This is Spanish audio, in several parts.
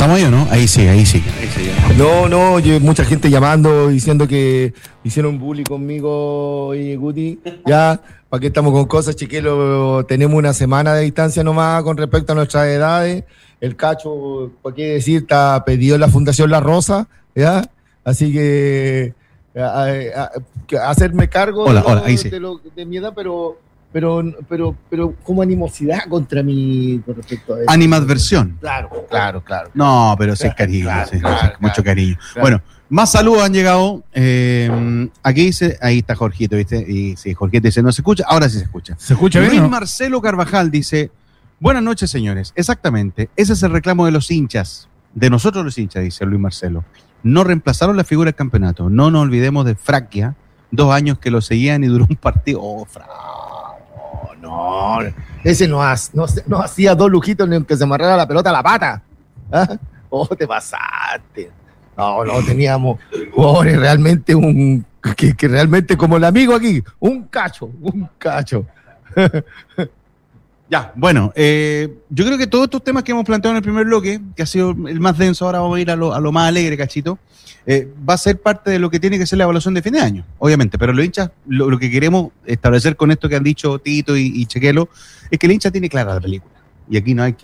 ¿Estamos ahí o no? Ahí sí. No, mucha gente llamando, diciendo que hicieron bullying conmigo y Guti. Ya, ¿para qué estamos con cosas, chiquelo? Tenemos una semana de distancia nomás con respecto a nuestras edades. El Cacho, ¿por qué decir? Está pedido en la Fundación La Rosa, ¿ya? Así que hacerme cargo ahí sí. de mi edad, pero como animosidad contra mí con respecto a eso. Animadversión. Claro. No, pero sí es cariño, mucho cariño. Claro. Bueno, más saludos han llegado. Aquí dice, ahí está Jorgito, ¿viste? Y sí, Jorgito dice, no se escucha, ahora sí se escucha. ¿Se escucha bien? Luis Marcelo Carvajal dice, buenas noches, señores. Exactamente, ese es el reclamo de los hinchas, de nosotros los hinchas, dice Luis Marcelo. No reemplazaron la figura del campeonato. No nos olvidemos de Fraquia, 2 años que lo seguían y duró un partido. No, ese no hacía 2 lujitos ni aunque se amarrara la pelota a la pata. ¿Ah? Te pasaste. No, teníamos jugadores realmente que realmente como el amigo aquí, un cacho. Ya, bueno, yo creo que todos estos temas que hemos planteado en el primer bloque, que ha sido el más denso, ahora vamos a ir a lo más alegre, Cachito, va a ser parte de lo que tiene que ser la evaluación de fin de año, obviamente, pero los hinchas, lo que queremos establecer con esto que han dicho Tito y Chequelo, es que el hincha tiene clara la película, y aquí no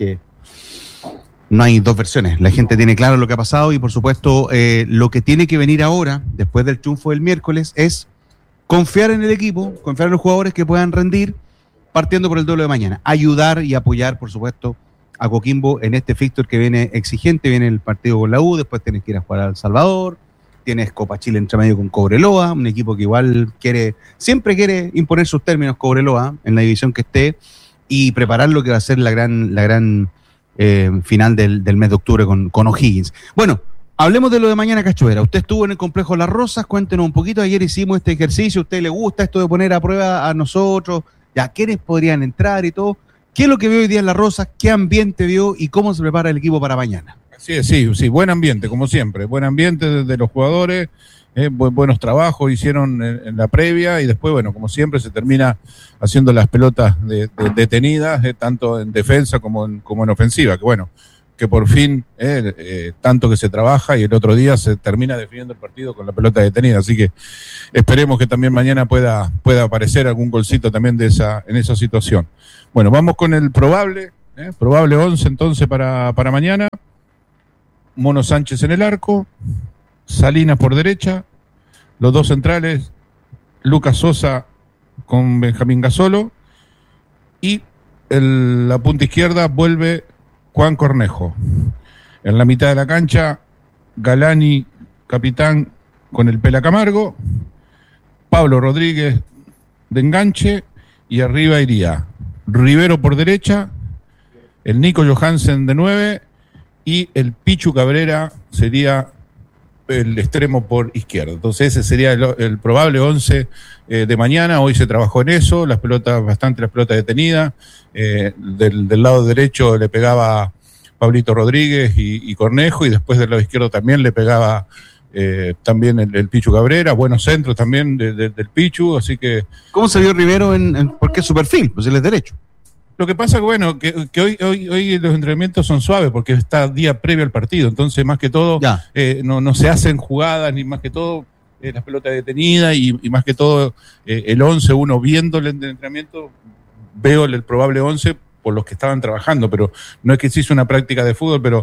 hay dos versiones, la gente tiene claro lo que ha pasado y por supuesto lo que tiene que venir ahora, después del triunfo del miércoles, es confiar en el equipo, confiar en los jugadores que puedan rendir, partiendo por el duelo de mañana, ayudar y apoyar, por supuesto, a Coquimbo en este fixture que viene exigente, viene el partido con la U, después tienes que ir a jugar a El Salvador, tienes Copa Chile entre medio con Cobreloa, un equipo que igual siempre quiere imponer sus términos Cobreloa en la división que esté y preparar lo que va a ser la gran final del mes de octubre con O'Higgins. Bueno, hablemos de lo de mañana, Cachuera. Usted estuvo en el Complejo Las Rosas, cuéntenos un poquito, ayer hicimos este ejercicio, ¿a usted le gusta esto de poner a prueba a nosotros? Ya, ¿quiénes podrían entrar y todo? ¿Qué es lo que vio hoy día en Las Rosas? ¿Qué ambiente vio y cómo se prepara el equipo para mañana? Sí, buen ambiente, como siempre. Buen ambiente de los jugadores, buenos trabajos hicieron en la previa y después, bueno, como siempre, se termina haciendo las pelotas detenidas, tanto en defensa como en ofensiva. Que bueno, que por fin, tanto que se trabaja y el otro día se termina definiendo el partido con la pelota detenida. Así que esperemos que también mañana pueda aparecer algún golcito también en esa situación. Bueno, vamos con el probable 11 entonces para mañana. Mono Sánchez en el arco, Salinas por derecha, los dos centrales, Lucas Sosa con Benjamín Gasolo, y la punta izquierda vuelve Juan Cornejo. En la mitad de la cancha, Galani, capitán, con el Pela Camargo, Pablo Rodríguez de enganche, y arriba iría Rivero por derecha, el Nico Johansen de 9, y el Pichu Cabrera sería el extremo por izquierda. Entonces ese sería el probable 11 de mañana. Hoy se trabajó en eso, las pelotas detenidas. Del lado derecho le pegaba Pablito Rodríguez y Cornejo, y después del lado izquierdo también le pegaba también el Pichu Cabrera. Buenos centros también del Pichu, así que... ¿Cómo se vio Rivero porque es su perfil? Pues él es derecho. Lo que pasa que hoy los entrenamientos son suaves porque está día previo al partido, entonces más que todo no se hacen jugadas, ni más que todo las pelotas detenidas y más que todo el 11, uno viendo el entrenamiento, veo el probable 11 por los que estaban trabajando, pero no es que se hizo una práctica de fútbol, pero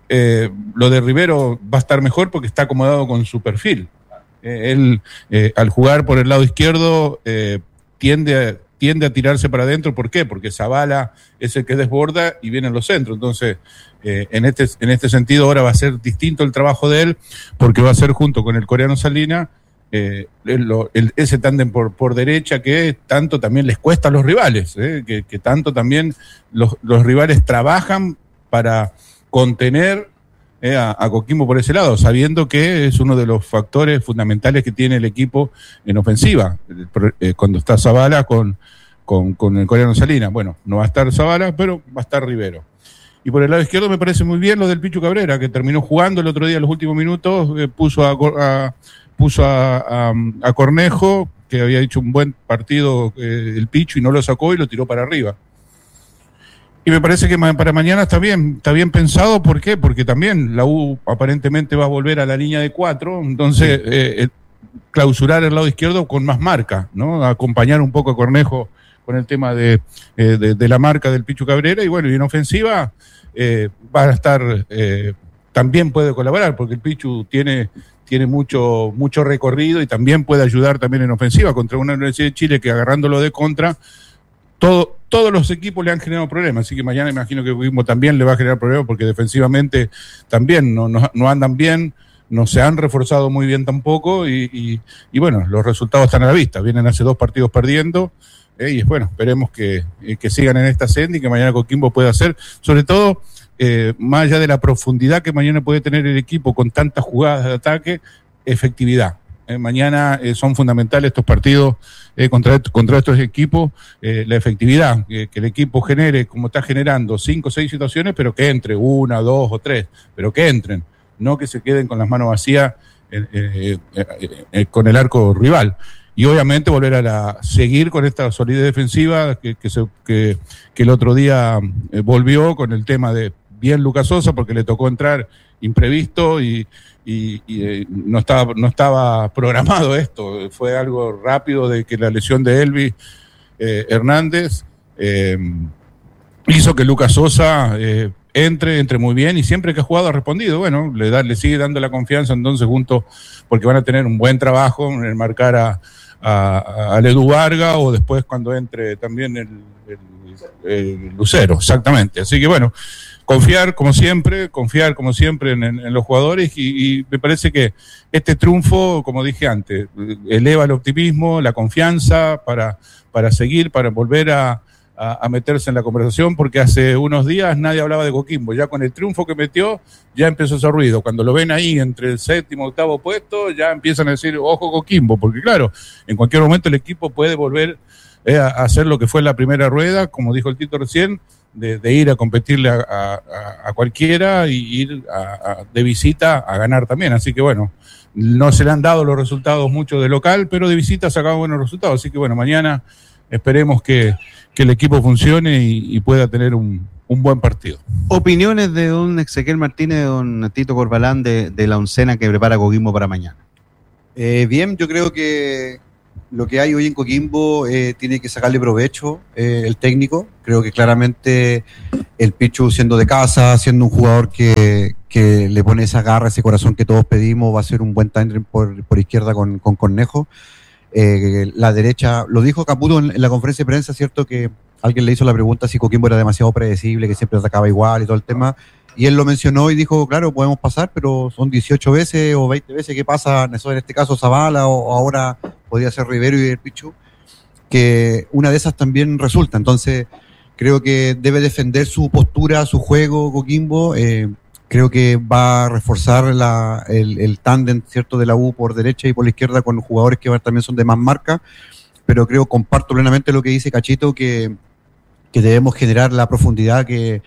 lo de Rivero va a estar mejor porque está acomodado con su perfil. Él al jugar por el lado izquierdo tiende a tirarse para adentro. ¿Por qué? Porque Zavala es el que desborda y vienen los centros. Entonces, en este sentido ahora va a ser distinto el trabajo de él, porque va a ser junto con el coreano Salina ese tándem por derecha que tanto también les cuesta a los rivales, que tanto también los rivales trabajan para contener a Coquimbo por ese lado, sabiendo que es uno de los factores fundamentales que tiene el equipo en ofensiva, cuando está Zavala con el coreano Salinas. Bueno, no va a estar Zavala, pero va a estar Rivero. Y por el lado izquierdo me parece muy bien lo del Pichu Cabrera, que terminó jugando el otro día en los últimos minutos, puso a Cornejo, que había hecho un buen partido el Pichu y no lo sacó y lo tiró para arriba. Y me parece que para mañana está bien pensado. ¿Por qué? Porque también la U aparentemente va a volver a la línea de 4, entonces clausurar el lado izquierdo con más marca, ¿no? Acompañar un poco a Cornejo con el tema de la marca del Pichu Cabrera, y bueno, y en ofensiva va a estar, también puede colaborar, porque el Pichu tiene mucho recorrido y también puede ayudar también en ofensiva contra una Universidad de Chile que, agarrándolo de contra, todos los equipos le han generado problemas, así que mañana imagino que Coquimbo también le va a generar problemas, porque defensivamente también no andan bien, no se han reforzado muy bien tampoco, y bueno, los resultados están a la vista. Vienen hace 2 partidos perdiendo, y bueno, esperemos que sigan en esta senda y que mañana Coquimbo pueda hacer, sobre todo, más allá de la profundidad que mañana puede tener el equipo con tantas jugadas de ataque, efectividad. Mañana son fundamentales estos partidos contra estos equipos, la efectividad, que el equipo genere, como está generando, 5 o 6 situaciones, pero que entre 1, 2 o 3, pero que entren, no que se queden con las manos vacías con el arco rival. Y obviamente volver a seguir con esta solidez defensiva que el otro día volvió con el tema de bien Lucas Sosa, porque le tocó entrar imprevisto y no estaba programado esto. Fue algo rápido, de que la lesión de Elvis Hernández hizo que Lucas Sosa entre muy bien, y siempre que ha jugado ha respondido. Bueno, le sigue dando la confianza entonces porque van a tener un buen trabajo en el marcar a Edu Vargas, o después cuando entre también el Lucero, exactamente. Así que bueno, confiar como siempre en los jugadores, y me parece que este triunfo, como dije antes, eleva el optimismo, la confianza para seguir, para volver a meterse en la conversación, porque hace unos días nadie hablaba de Coquimbo. Ya con el triunfo que metió, ya empezó ese ruido. Cuando lo ven ahí entre el 7º y 8º puesto, ya empiezan a decir, ojo Coquimbo, porque claro, en cualquier momento el equipo puede volver a hacer lo que fue la primera rueda, como dijo el Tito recién, de ir a competirle a cualquiera, y ir de visita a ganar también. Así que bueno, no se le han dado los resultados mucho de local, pero de visita se acaban buenos resultados. Así que bueno, mañana esperemos que el equipo funcione y pueda tener un buen partido. Opiniones de don Ezequiel Martínez, de don Tito Corbalán, de la oncena que prepara Coquimbo para mañana. Bien, yo creo que lo que hay hoy en Coquimbo tiene que sacarle provecho el técnico. Creo que claramente el Pichu, siendo de casa, siendo un jugador que le pone esa garra, ese corazón que todos pedimos, va a ser un buen tándem por izquierda con Cornejo. La derecha, lo dijo Caputo en la conferencia de prensa, cierto, que alguien le hizo la pregunta si Coquimbo era demasiado predecible, que siempre atacaba igual y todo el tema, y él lo mencionó y dijo, claro, podemos pasar, pero son 18 veces o 20 veces que pasa, en este caso Zavala, o ahora podría ser Rivero y el Pichu, que una de esas también resulta. Entonces creo que debe defender su postura, su juego Coquimbo. Creo que va a reforzar el tándem, ¿cierto?, de la U por derecha y por la izquierda, con jugadores que también son de más marca, pero comparto plenamente lo que dice Cachito, que debemos generar la profundidad que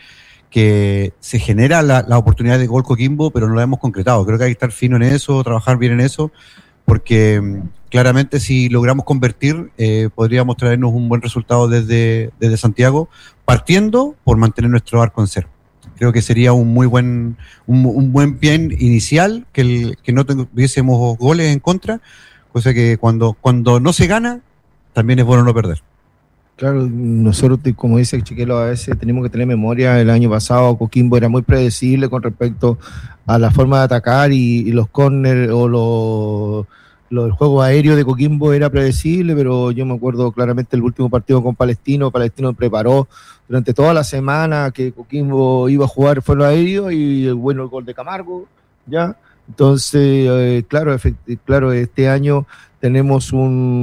se genera la oportunidad de gol Coquimbo, pero no la hemos concretado. Creo que hay que estar fino en eso, trabajar bien en eso, porque claramente si logramos convertir, podríamos traernos un buen resultado desde Santiago, partiendo por mantener nuestro arco en cero. Creo que sería un muy buen pie inicial, que no tuviésemos goles en contra, cosa que cuando no se gana, también es bueno no perder. Claro, nosotros, como dice el Chiquelo, a veces tenemos que tener memoria. El año pasado Coquimbo era muy predecible con respecto a la forma de atacar, y los córner o el juego aéreo de Coquimbo era predecible, pero yo me acuerdo claramente el último partido con Palestino preparó durante toda la semana que Coquimbo iba a jugar fuego aéreo, y el gol de Camargo, ¿ya? Entonces, claro, este año tenemos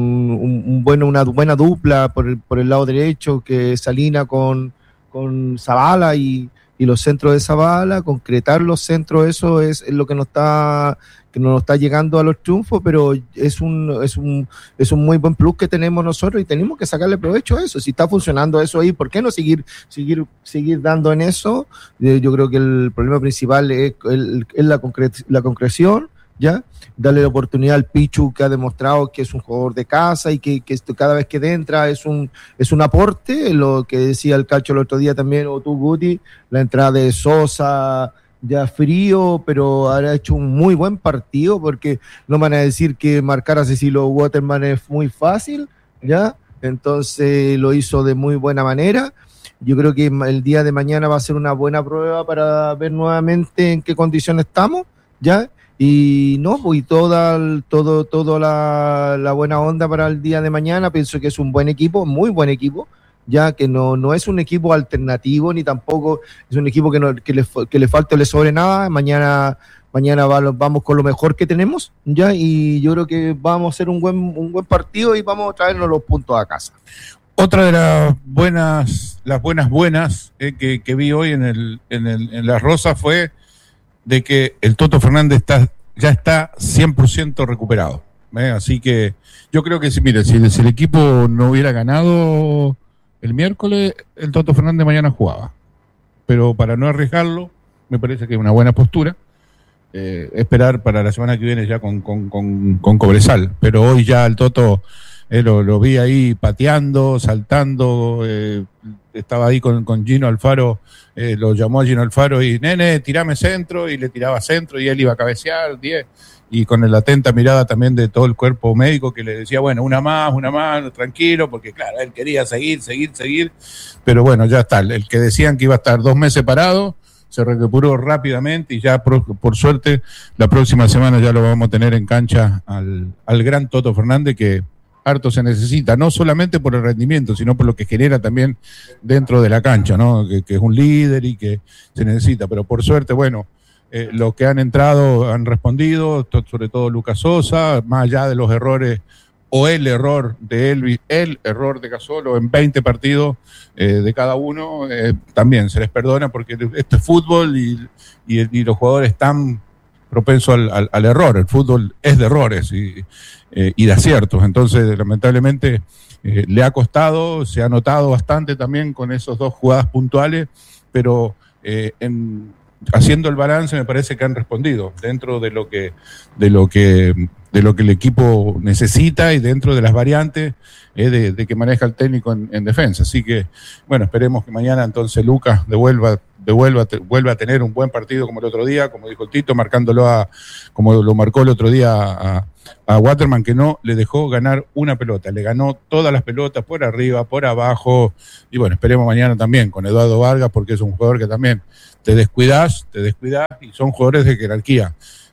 una buena dupla por el lado derecho, que es Salina con Zavala, y los centros de Zavala, concretar los centros, eso es lo que nos está llegando a los triunfos, pero es un muy buen plus que tenemos nosotros, y tenemos que sacarle provecho a eso. Si está funcionando eso ahí, ¿por qué no seguir dando en eso? Yo creo que el problema principal es la concreción, ¿ya? Darle la oportunidad al Pichu, que ha demostrado que es un jugador de casa y que esto cada vez que entra es un aporte, lo que decía el Cacho el otro día también, o tú, Guti, la entrada de Sosa, ya frío, pero ha hecho un muy buen partido, porque no van a decir que marcar a Cecilio Waterman es muy fácil, ¿ya? Entonces lo hizo de muy buena manera. Yo creo que el día de mañana va a ser una buena prueba para ver nuevamente en qué condición estamos, ¿ya? Y no, pues toda la buena onda para el día de mañana. Pienso que es un buen equipo, muy buen equipo, ya que no es un equipo alternativo, ni tampoco es un equipo que le falte o le sobre nada. Mañana vamos con lo mejor que tenemos, ya, y yo creo que vamos a hacer un buen partido y vamos a traernos los puntos a casa. Otra de las buenas que vi hoy en La Rosa fue de que el Toto Fernández ya está 100% recuperado. Así que yo creo que si el equipo no hubiera ganado el miércoles, el Toto Fernández mañana jugaba. Pero para no arriesgarlo, me parece que es una buena postura. Esperar para la semana que viene ya con Cobresal. Pero hoy ya el Toto lo vi ahí pateando, saltando. Estaba ahí con Gino Alfaro, lo llamó a Gino Alfaro y nene, tirame centro, y le tiraba centro y él iba a cabecear 10, y con la atenta mirada también de todo el cuerpo médico que le decía, bueno, una más, tranquilo, porque claro, él quería seguir, pero bueno, ya está, el que decían que iba a estar 2 meses parado, se recuperó rápidamente y ya por suerte la próxima semana ya lo vamos a tener en cancha al gran Toto Fernández, que harto se necesita, no solamente por el rendimiento, sino por lo que genera también dentro de la cancha, ¿no? Que es un líder y que se necesita, pero por suerte, bueno, los que han entrado han respondido, sobre todo Lucas Sosa, más allá de los errores o el error de Elvis, el error de Casolo en 20 partidos de cada uno, también se les perdona porque esto es fútbol y los jugadores están propensos al error. El fútbol es de errores y de aciertos, entonces lamentablemente le ha costado, se ha notado bastante también con esas 2 jugadas puntuales, pero haciendo el balance me parece que han respondido dentro de lo que el equipo necesita y dentro de las variantes de que maneja el técnico en defensa. Así que bueno, esperemos que mañana entonces Lucas vuelva a tener un buen partido como el otro día, como dijo Tito, marcándolo como lo marcó el otro día a Waterman, que no le dejó ganar una pelota, le ganó todas las pelotas por arriba, por abajo, y bueno, esperemos mañana también con Eduardo Vargas, porque es un jugador que también te descuidás, y son jugadores de jerarquía,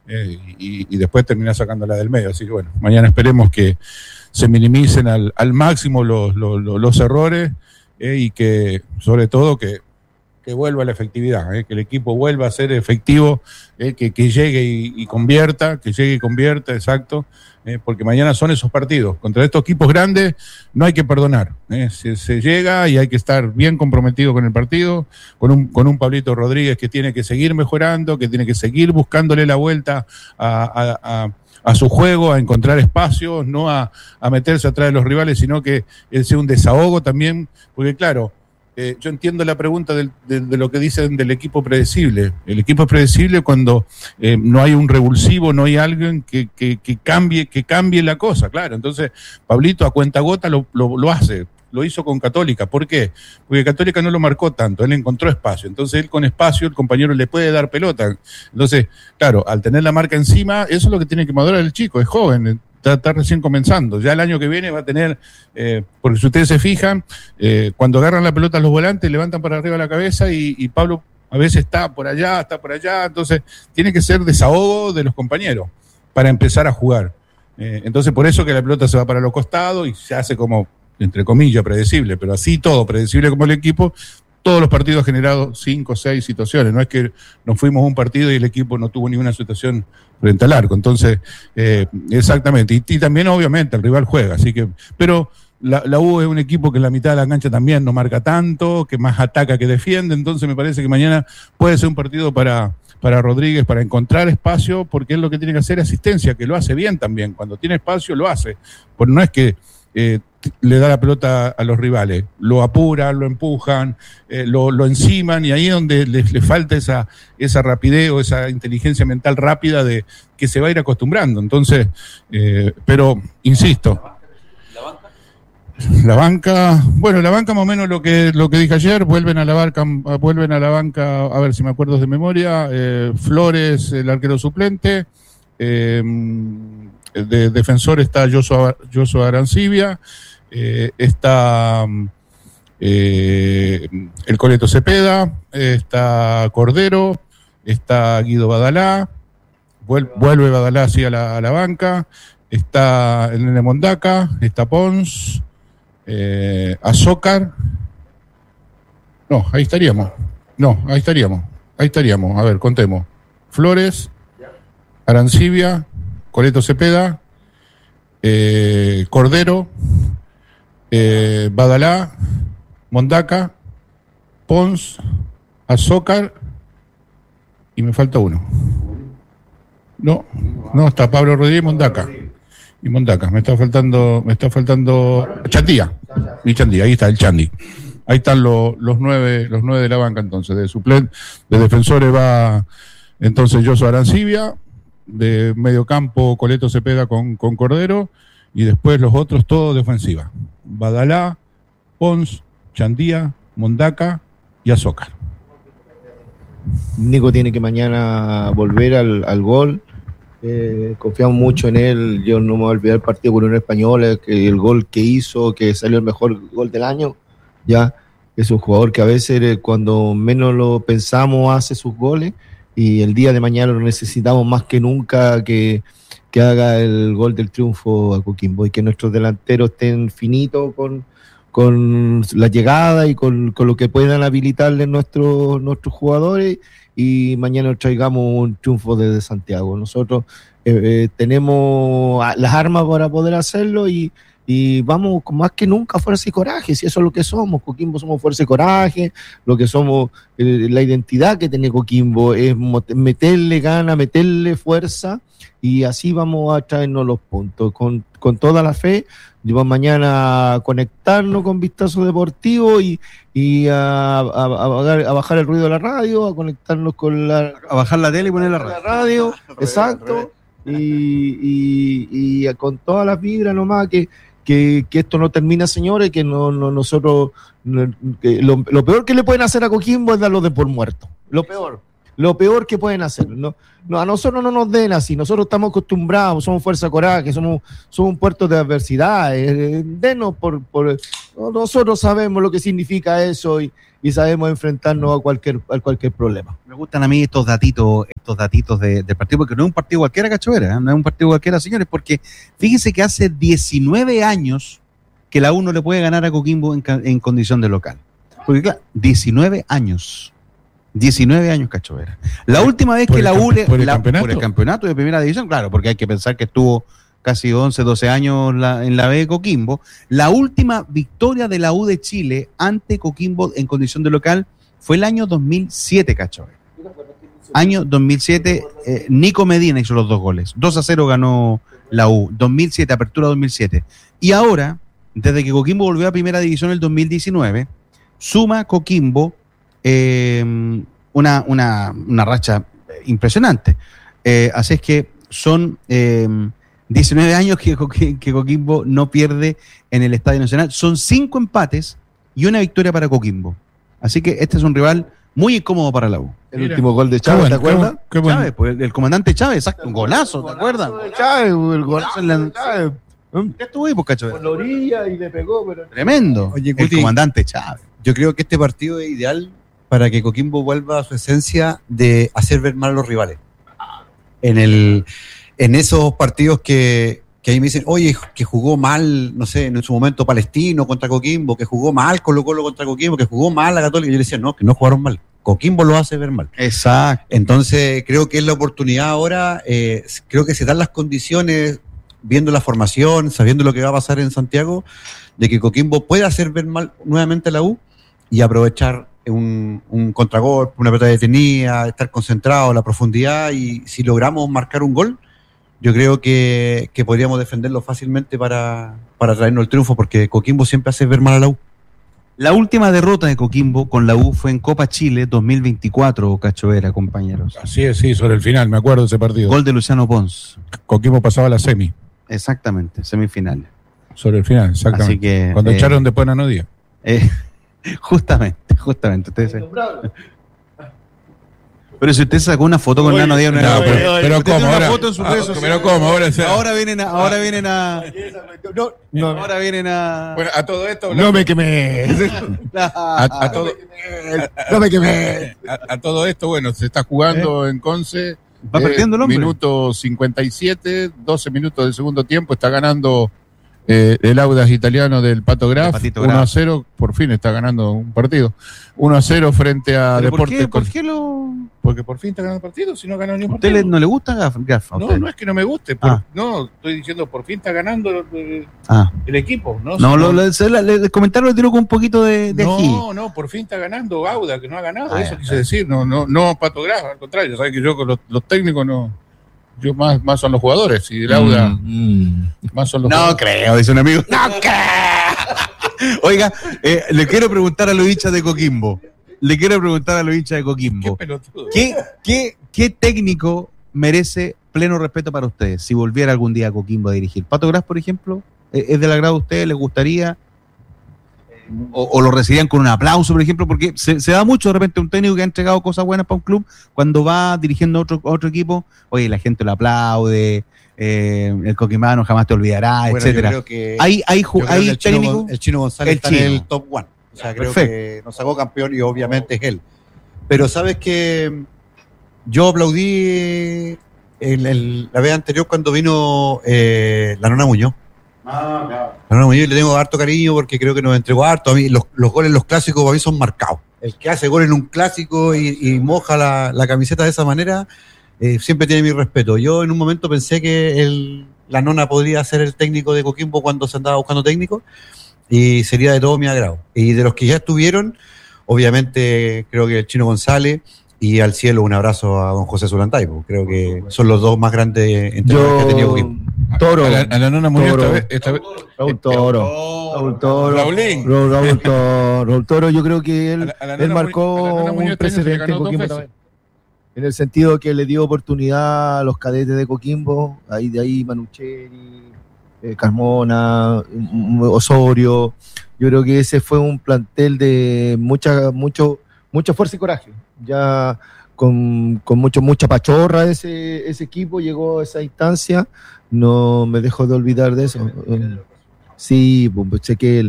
y después terminás sacándola del medio. Así que bueno, mañana esperemos que se minimicen al máximo los errores, y que sobre todo que vuelva la efectividad, que el equipo vuelva a ser efectivo, que llegue y convierta, exacto, porque mañana son esos partidos. Contra estos equipos grandes no hay que perdonar, se llega y hay que estar bien comprometido con el partido, con un Pablito Rodríguez que tiene que seguir mejorando, que tiene que seguir buscándole la vuelta a su juego, a encontrar espacios, no a meterse atrás de los rivales, sino que él sea un desahogo también, porque claro, yo entiendo la pregunta de lo que dicen del equipo predecible. El equipo es predecible cuando no hay un revulsivo, no hay alguien que cambie la cosa, claro. Entonces, Pablito a cuentagota lo hace. Lo hizo con Católica. ¿Por qué? Porque Católica no lo marcó tanto, él encontró espacio. Entonces él con espacio, el compañero le puede dar pelota. Entonces, claro, al tener la marca encima, eso es lo que tiene que madurar el chico, es joven, está recién comenzando. Ya el año que viene va a tener, porque si ustedes se fijan, cuando agarran la pelota los volantes, levantan para arriba la cabeza y Pablo a veces está por allá, entonces tiene que ser desahogo de los compañeros para empezar a jugar. Entonces por eso que la pelota se va para los costados y se hace como, entre comillas, predecible, pero así todo predecible como el equipo. Todos los partidos han generado 5 o 6 situaciones, no es que nos fuimos a un partido y el equipo no tuvo ninguna situación frente al arco. Entonces, exactamente, y también obviamente el rival juega, así que, pero la U es un equipo que en la mitad de la cancha también no marca tanto, que más ataca que defiende, entonces me parece que mañana puede ser un partido para Rodríguez, para encontrar espacio, porque él lo que tiene que hacer es asistencia, que lo hace bien también, cuando tiene espacio lo hace, pues no es que le da la pelota a los rivales, lo apuran, lo empujan, lo enciman, y ahí es donde le falta esa rapidez o esa inteligencia mental rápida de que se va a ir acostumbrando. Entonces, pero insisto, la banca más o menos lo que dije ayer, vuelven a la banca, a ver si me acuerdo de memoria, Flores, el arquero suplente, de defensor está Joshua Arancibia, está el Coleto Cepeda, está Cordero, está Guido Badalá, vuelve Badalá así a la banca, está el Nene Mondaca, está Pons, Azócar. No, ahí estaríamos. A ver, contemos. Flores, Arancibia, Coleto Cepeda, Cordero, Badalá, Mondaca, Pons, Azócar, y me falta uno. No, está Pablo Rodríguez y Mondaca. Me está faltando Chandía. Y Chandía, ahí está el Chandi. Ahí están los nueve de la banca. Entonces, de suplente, de defensores va entonces Joshua Arancibia, de mediocampo Coleto Cepeda con Cordero, y después los otros todos de ofensiva: Badalá, Pons, Chandía, Mondaca y Azócar. Nico tiene que mañana volver al gol. Confiamos mucho en él. Yo no me voy a olvidar el partido con Unión Española, que el gol que hizo, que salió el mejor gol del año. Ya es un jugador que a veces cuando menos lo pensamos hace sus goles, y el día de mañana lo necesitamos más que nunca que haga el gol del triunfo a Coquimbo, y que nuestros delanteros estén finitos con la llegada y con lo que puedan habilitarle nuestros jugadores, y mañana traigamos un triunfo desde Santiago. Nosotros tenemos las armas para poder hacerlo, y vamos con más que nunca fuerza y coraje. Si eso es lo que somos, Coquimbo somos fuerza y coraje. Lo que somos, la identidad que tiene Coquimbo es meterle gana, meterle fuerza, y así vamos a traernos los puntos con toda la fe. Vamos mañana a conectarnos con Vistazo Deportivo y a bajar el ruido de la radio, a conectarnos a bajar la tele y poner la radio. Exacto. Y con todas las vibras nomás, que esto no termina, señores, que nosotros, que lo peor que le pueden hacer a Coquimbo es darlo de por muerto. Lo peor que pueden hacer. No, a nosotros no nos den así. Nosotros estamos acostumbrados, somos fuerza coraje, somos un puerto de adversidad. Denos nosotros sabemos lo que significa eso, y sabemos enfrentarnos a cualquier problema. Me gustan a mí estos datitos del partido, porque no es un partido cualquiera, Cachovera, no es un partido cualquiera, señores, porque fíjense que hace 19 años que la U no le puede ganar a Coquimbo en condición de local. Porque claro, 19 años, Cachovera. La última vez que la U por el campeonato de primera división, claro, porque hay que pensar que estuvo casi 11, 12 años en la B de Coquimbo. La última victoria de la U de Chile ante Coquimbo en condición de local fue el año 2007, Cachovera. Año 2007, Nico Medina hizo los 2 goles. 2-0 ganó la U. 2007, apertura 2007. Y ahora, desde que Coquimbo volvió a primera división en el 2019, suma Coquimbo una racha impresionante. Así es que son 19 años que Coquimbo no pierde en el Estadio Nacional. Son 5 empates y una victoria para Coquimbo. Así que este es un rival muy incómodo para la U. El último gol de Chávez, ¿te acuerdas? Qué bueno. Chávez, pues, el comandante Chávez, exacto, un golazo, ¿te acuerdas? El golazo de Chávez. ¿Qué estuvo ahí, pues, Cacho? Por la orilla y le pegó, pero... Tremendo. Oye, el comandante Chávez. Yo creo que este partido es ideal para que Coquimbo vuelva a su esencia de hacer ver mal a los rivales. En esos partidos que ahí me dicen, oye, que jugó mal, no sé, en su momento Palestino contra Coquimbo, que jugó mal Colo-Colo contra Coquimbo, que jugó mal la Católica. Yo le decía, no, que no jugaron mal. Coquimbo lo hace ver mal. Exacto. Entonces, creo que es la oportunidad ahora, creo que se dan las condiciones, viendo la formación, sabiendo lo que va a pasar en Santiago, de que Coquimbo pueda hacer ver mal nuevamente a la U y aprovechar un contragolpe, una pelota detenida, estar concentrado, la profundidad, y si logramos marcar un gol, yo creo que podríamos defenderlo fácilmente para traernos el triunfo, porque Coquimbo siempre hace ver mal a la U. La última derrota de Coquimbo con la U fue en Copa Chile 2024, Cachovera, compañeros. Así es, sí, sobre el final, me acuerdo de ese partido. Gol de Luciano Pons. Coquimbo pasaba a la semi. Exactamente, semifinales. Sobre el final, exactamente. Así que, cuando echaron después a Nano Díaz. Justamente. Ustedes pero si usted sacó una foto con Nano Díaz, pero usted ¿cómo tiene una ahora? foto en sus redes sociales. Pero ¿cómo ahora? Ahora vienen a. Bueno, a todo esto. No me quemé. A todo, No me quemé. a todo esto, bueno, se está jugando en Conce. Va perdiendo el hombre. Minuto 57, 12 minutos del segundo tiempo, está ganando el Audax italiano del Pato Graf, 1-0, por fin está ganando un partido. 1-0 frente a Deportes. ¿Por qué lo...? Porque por fin está ganando el partido, si no gana ni un ¿A usted partido. no le gusta Graf? No es que no me guste, no, estoy diciendo por fin está ganando el equipo. El comentario lo tiró con un poquito de ají. No, por fin está ganando Audax, que no ha ganado, eso quise decir, no Pato Graf, al contrario, sabes que yo con los técnicos no... Yo más son los jugadores, y el Audax más son los jugadores. No creo, dice un amigo. ¡No creo! Oiga, le quiero preguntar a los hinchas de Coquimbo. Qué pelotudo. ¿Qué técnico merece pleno respeto para ustedes si volviera algún día a Coquimbo a dirigir? ¿Pato Graf, por ejemplo? ¿Es del agrado de ustedes? ¿Les gustaría? O lo recibían con un aplauso, por ejemplo, porque se da mucho de repente un técnico que ha entregado cosas buenas para un club, cuando va dirigiendo otro equipo, oye, la gente lo aplaude, el coquimano jamás te olvidará, etcétera. Yo creo que, hay técnicos. El Chino González está en el top one. O sea, creo Perfecto. que nos sacó campeón y obviamente es él. Pero sabes que yo aplaudí la vez anterior cuando vino la Nona Muñoz. La Nona Muñoz le tengo harto cariño porque creo que nos entregó harto. A mí los goles, los clásicos para mí son marcados. El que hace gol en un clásico y moja la camiseta de esa manera, siempre tiene mi respeto. Yo en un momento pensé que la Nona podría ser el técnico de Coquimbo cuando se andaba buscando técnico, y sería de todo mi agrado. Y de los que ya estuvieron, obviamente creo que el Chino González, y al cielo un abrazo a don José Zulantay, creo que son los dos más grandes entrenadores que ha tenido Coquimbo. Toro. A la Nona Muñoz esta vez. Raúl Toro. Raulín. Raúl Toro, yo creo que él marcó un precedente en Coquimbo también. En el sentido que le dio oportunidad a los cadetes de Coquimbo, de ahí Manucheri, Carmona, Osorio. Yo creo que ese fue un plantel de mucha fuerza y coraje. Ya con mucha pachorra ese equipo llegó a esa instancia. No me dejo de olvidar de eso. Sí, Chequel.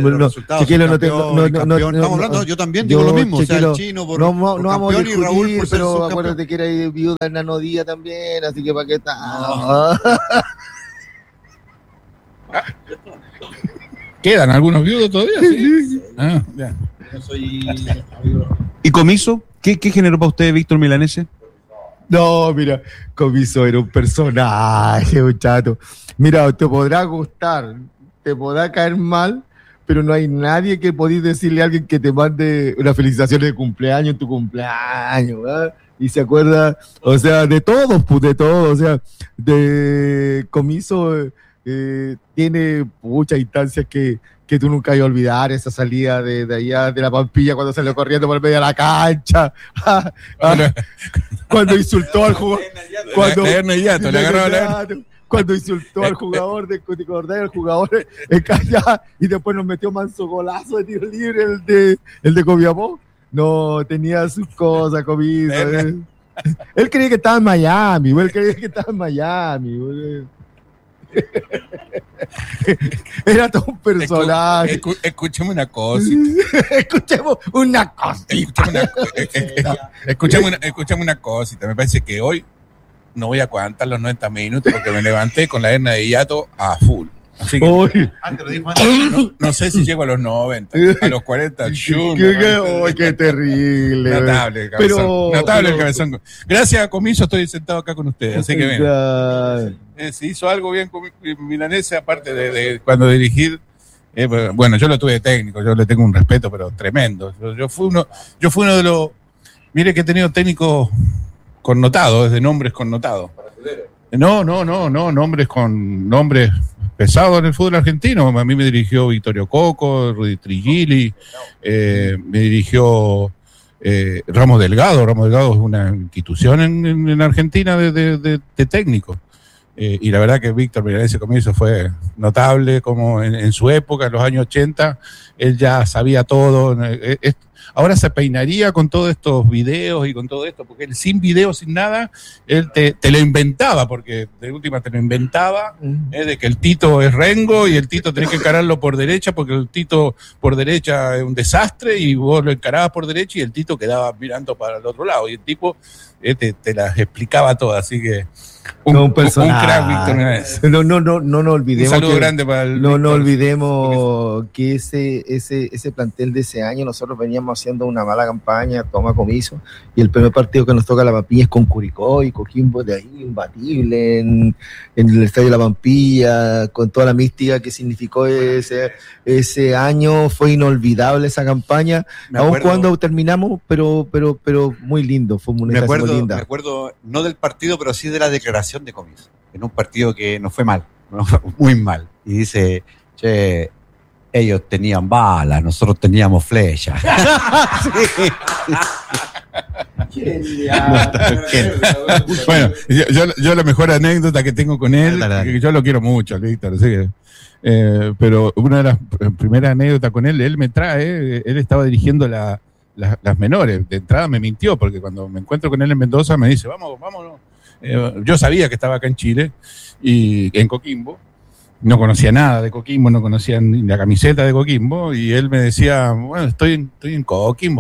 Yo también digo lo mismo. Chequelo, o sea, el Chino por no vamos a campeón y Raúl discutir, por ser pero subcampeón. acuérdate que era viuda en Nano Díaz también, así que para qué está. ¿Quedan algunos viudos todavía? Sí. Ya. ¿Y Comiso? ¿Qué generó para usted, Víctor Milanese? No, mira, Comiso era un personaje, un chato. Mira, te podrá gustar, te podrá caer mal, pero no hay nadie que podéis decirle a alguien que te mande una felicitación de cumpleaños en tu cumpleaños, ¿verdad? Y se acuerda, o sea, de todos, o sea, de Comiso tiene muchas instancias que tú nunca vas a olvidar, esa salida de allá de la Pampilla cuando salió corriendo por el medio de la cancha, cuando insultó al jugador, cuando insultó al jugador de Cordero, el jugador callado, y después nos metió manso golazo de tiro libre, el de Copiapó. No, tenía sus cosas, Comiso. Él creía que estaba en Miami, Era todo un personaje. Escuchemos una cosa. Escuchame una cosita. Me parece que hoy no voy a aguantar los 90 minutos porque me levanté con la hernia de hiato a full. Así que no sé si llego a los 90, a los 40. ¡Qué terrible! Notable el cabezón. Notable el cabezón. Gracias a Comiso estoy sentado acá con ustedes. Así que bien. Se hizo algo bien con Milanese, aparte de cuando dirigir. Bueno, yo lo tuve de técnico, yo le tengo un respeto, pero tremendo. Yo fui uno de los. Mire que he tenido técnicos connotados, desde nombres connotados. No, nombres pesados en el fútbol argentino. A mí me dirigió Vittorio Coco, Rudy Trigili, me dirigió Ramos Delgado. Ramos Delgado es una institución en Argentina de técnico. Y la verdad que Víctor Milanese Comiso fue notable, como en su época, en los años 80, él ya sabía todo. Ahora se peinaría con todos estos videos y con todo esto, porque él sin videos, sin nada, él te lo inventaba, porque de última te lo inventaba, de que el Tito es Rengo y el Tito tenés que encararlo por derecha, porque el Tito por derecha es un desastre, y vos lo encarabas por derecha y el Tito quedaba mirando para el otro lado, y el tipo te las explicaba todas, así que un crack, Víctor Milanese. No olvidemos. Un saludo grande para el No Víctor. olvidemos que ese plantel de ese año, nosotros veníamos haciendo una mala campaña, toma Comiso, y el primer partido que nos toca La Pampilla es con Curicó, y Coquimbo de ahí imbatible en el Estadio La Pampilla, con toda la mística que significó ese año. Fue inolvidable esa campaña, aun cuando terminamos, pero muy lindo, fue una Me linda. acuerdo, no del partido, pero sí de la declaración de Comiso, en un partido que nos fue mal, nos fue muy mal, y dice, che, ellos tenían balas, nosotros teníamos flechas. Bueno, yo la mejor anécdota que tengo con él, Dale. que yo lo quiero mucho, al Víctor, así que, pero una de las primeras anécdotas con él me trae, él estaba dirigiendo las menores. De entrada me mintió, porque cuando me encuentro con él en Mendoza me dice, vámonos. Yo sabía que estaba acá en Chile y en Coquimbo. No conocía nada de Coquimbo, no conocía ni la camiseta de Coquimbo, y él me decía, bueno, estoy en Coquimbo,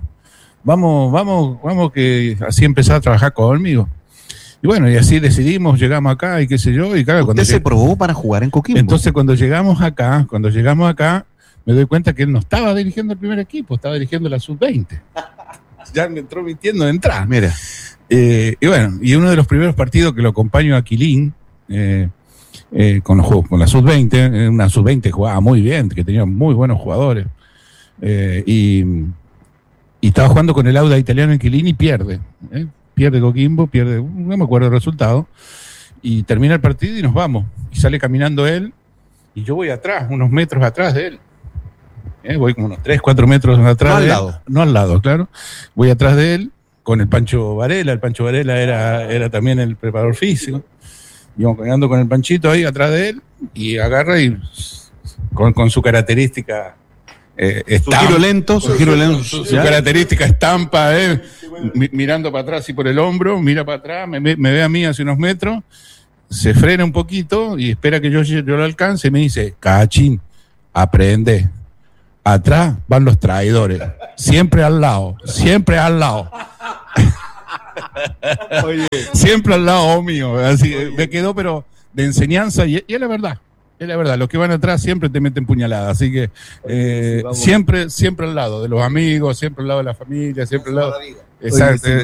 vamos, que así empezó a trabajar conmigo. Y bueno, y así decidimos, llegamos acá y qué sé yo, y claro, Usted se probó para jugar en Coquimbo. entonces cuando llegamos acá, me doy cuenta que él no estaba dirigiendo el primer equipo, estaba dirigiendo la sub-20. Ya me entró mintiendo de entrada. Mira. Y bueno, y uno de los primeros partidos que lo acompaño a Quilín, con la sub-20, una sub-20 que jugaba muy bien, que tenía muy buenos jugadores, y estaba jugando con el Auda italiano en Quilín y pierde Coquimbo, no me acuerdo el resultado, y termina el partido y nos vamos, y sale caminando él, y yo voy atrás, unos metros atrás de él. Voy como unos 3-4 metros atrás de él. No al lado, claro. Voy atrás de él con el Pancho Varela. El Pancho Varela era también el preparador físico. Íbamos caminando con el Panchito ahí atrás de él, y agarra y con su característica Su giro lento. su característica estampa, mirando para atrás y por el hombro, mira para atrás, me ve a mí hace unos metros, se frena un poquito y espera que yo lo alcance y me dice, Cachín, aprende. Atrás van los traidores. Siempre al lado. Siempre al lado mío. Así, me quedó, pero de enseñanza, y es la verdad. Es la verdad, los que van atrás siempre te meten puñaladas, así que siempre al lado de los amigos, siempre al lado de la familia, siempre al lado. Exacto.